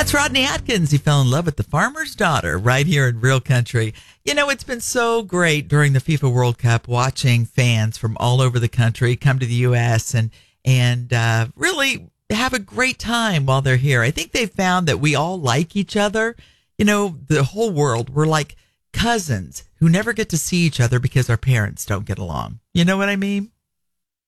That's Rodney Atkins. He fell in love with the farmer's daughter right here in Real Country. You know, it's been so great during the FIFA World Cup watching fans from all over the country come to the U.S. and really have a great time while they're here. I think they've found that we all like each other. You know, the whole world, we're like cousins who never get to see each other because our parents don't get along. You know what I mean?